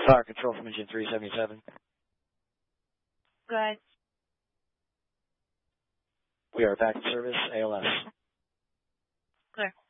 Fire control from engine 377. Good. We are back in service, ALS. Clear.